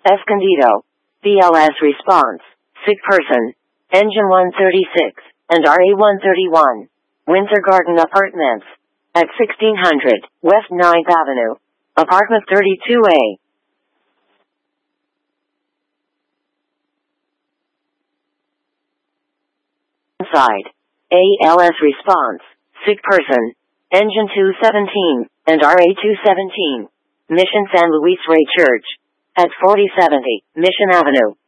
Escondido. BLS response. Sick person. Engine 136 and RA-131. Windsor Garden Apartments. At 1600 West 9th Avenue. Apartment 32A. Side. ALS response. Sick person. Engine 217 and RA-217. Mission San Luis Rey Church. At 4070 Mission Avenue.